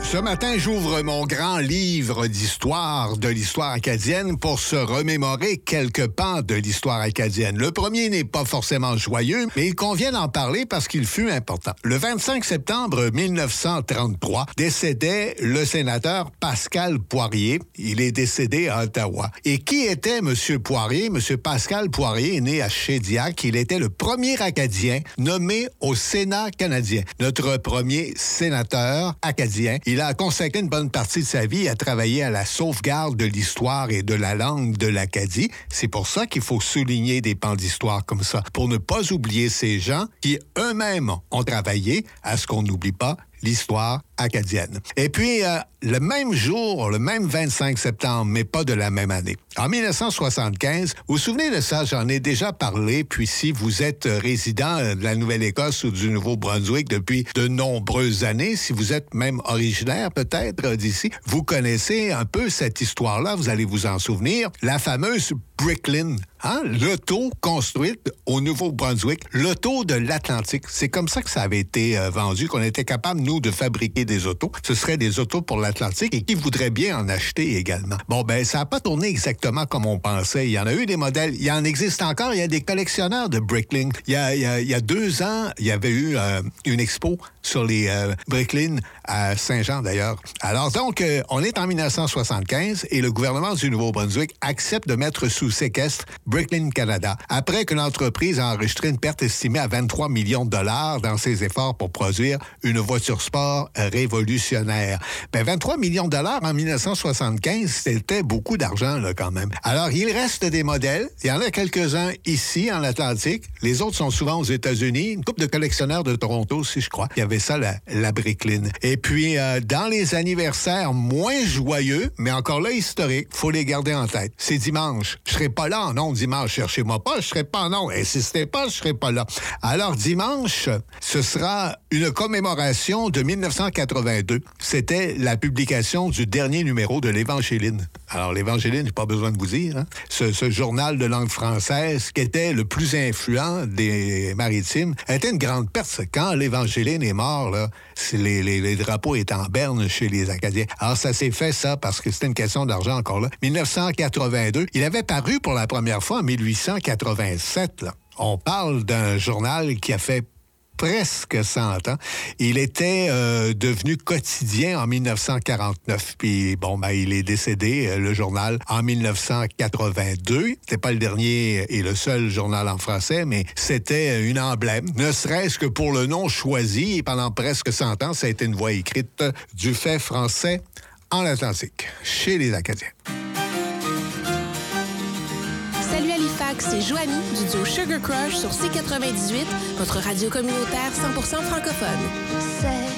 Ce matin, j'ouvre mon grand livre d'histoire de l'histoire acadienne pour se remémorer quelques pans de l'histoire acadienne. Le premier n'est pas forcément joyeux, mais il convient d'en parler parce qu'il fut important. Le 25 septembre 1933, décédait le sénateur Pascal Poirier. Il est décédé à Ottawa. Et qui était M. Poirier? M. Pascal Poirier est né à Shediac. Il était le premier Acadien nommé au Sénat canadien. Notre premier sénateur acadien. Il a consacré une bonne partie de sa vie à travailler à la sauvegarde de l'histoire et de la langue de l'Acadie. C'est pour ça qu'il faut souligner des pans d'histoire comme ça, pour ne pas oublier ces gens qui eux-mêmes ont travaillé à ce qu'on n'oublie pas l'histoire acadienne. Et puis, le même jour, le même 25 septembre, mais pas de la même année. En 1975, vous vous souvenez de ça? J'en ai déjà parlé, puis si vous êtes résident de la Nouvelle-Écosse ou du Nouveau-Brunswick depuis de nombreuses années, si vous êtes même originaire peut-être d'ici, vous connaissez un peu cette histoire-là, vous allez vous en souvenir, la fameuse Bricklin, l'auto construite au Nouveau-Brunswick, l'auto de l'Atlantique. C'est comme ça que ça avait été vendu, qu'on était capable, nous, de fabriquer des autos. Ce seraient des autos pour l'Atlantique et qui voudraient bien en acheter également. Bon, ben, ça n'a pas tourné exactement comme on pensait. Il y en a eu des modèles. Il y en existe encore. Il y a des collectionneurs de Bricklin. Il y a 2 ans, il y avait eu une expo sur les Bricklin à Saint-Jean, d'ailleurs. Alors, donc, on est en 1975 et le gouvernement du Nouveau-Brunswick accepte de mettre sous séquestre Bricklin Canada, après que l'entreprise a enregistré une perte estimée à 23 millions de dollars dans ses efforts pour produire une voiture sport révolutionnaire. Ben, 23 millions de dollars en 1975, c'était beaucoup d'argent, là, quand même. Alors, il reste des modèles. Il y en a quelques-uns ici, en Atlantique. Les autres sont souvent aux États-Unis. Une couple de collectionneurs de Toronto aussi, je crois. Il y avait ça, la Bricklin. Et puis, dans les anniversaires moins joyeux, mais encore là, historiques, faut les garder en tête. C'est dimanche. Je serai pas là, non, dimanche. Cherchez-moi pas, je serai pas, non. Insistez pas, je serai pas là. Alors, dimanche, ce sera une commémoration de 1982. C'était la publication du dernier numéro de l'Évangéline. Alors, l'Évangéline, j'ai pas besoin de vous dire, hein? Ce journal de langue française qui était le plus influent des maritimes était une grande perte. Quand l'Évangéline est mort, là, les drapeaux étaient en berne chez les Acadiens. Alors, ça s'est fait, ça, parce que c'était une question d'argent encore là. 1982, il avait paru pour la première fois en 1887, là. On parle d'un journal qui a fait presque 100 ans. Il était devenu quotidien en 1949. Puis, bon, ben, il est décédé, le journal, en 1982. C'était pas le dernier et le seul journal en français, mais c'était une emblème. Ne serait-ce que pour le nom choisi, et pendant presque 100 ans, ça a été une voix écrite du fait français en Atlantique, chez les Acadiens. Salut Halifax, c'est Joanie du duo Sugar Crush sur C98, votre radio communautaire 100% francophone.